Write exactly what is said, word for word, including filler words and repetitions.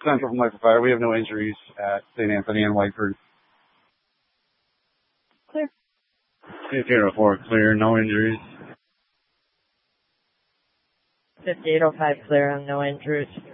Central from Life Fire. We have no injuries at Saint Anthony and Whiteford. Clear. fifty-eight oh four, clear, no injuries. fifty-eight oh five, clear, no injuries.